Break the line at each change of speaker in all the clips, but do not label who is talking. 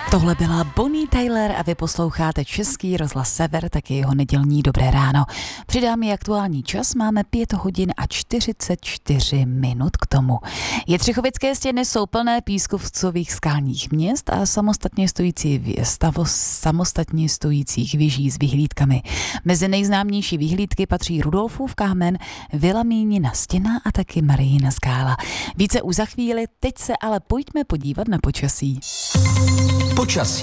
Tohle byla Bonnie Tyler a vy posloucháte Český rozhlas Sever, taky jeho nedělní Dobré ráno. Přidám i aktuální čas, máme 5 hodin a 44 minut k tomu. Jetřichovické stěny jsou plné pískovcových skalních měst a samostatně stojících věží s vyhlídkami. Mezi nejznámější vyhlídky patří Rudolfův kámen, Vilamínina stěna a taky Marijina skála. Více už za chvíli, teď se ale pojďme podívat na počasí.
Počasí.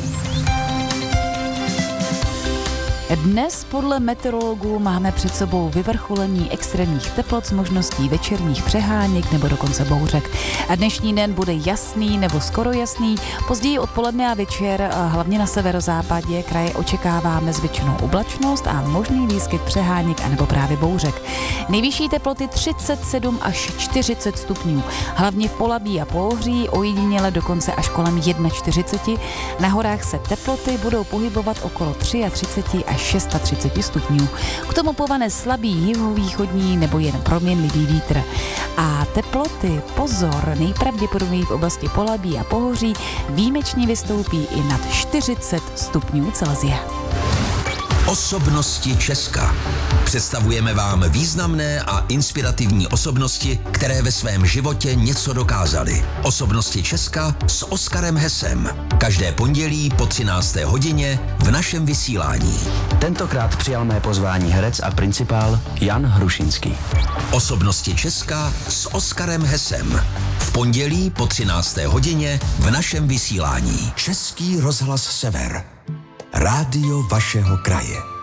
Dnes podle meteorologů máme před sebou vyvrcholení extrémních teplot s možností večerních přeháněk nebo dokonce bouřek. A dnešní den bude jasný nebo skoro jasný. Později odpoledne a večer, hlavně na severozápadě kraje, očekáváme zvětšenou oblačnost a možný výskyt přeháněk anebo právě bouřek. Nejvyšší teploty 37 až 40 stupňů. Hlavně v Polabí a Pohoří, ojediněle dokonce až kolem 41. Na horách se teploty budou pohybovat okolo 33 až 36 stupňů. K tomu povane slabý jihovýchodní nebo jen proměnlivý vítr. A teploty, pozor, nejpravděpodobněji v oblasti Polabí a Pohoří výjimečně vystoupí i nad 40 stupňů Celsia.
Osobnosti Česka. Představujeme vám významné a inspirativní osobnosti, které ve svém životě něco dokázaly. Osobnosti Česka s Oskarem Hesem. Každé pondělí po 13. hodině v našem vysílání.
Tentokrát přijal mé pozvání herec a principál Jan Hrušinský.
Osobnosti Česka s Oskarem Hesem. V pondělí po 13. hodině v našem vysílání. Český rozhlas Sever. Rádio vašeho kraje.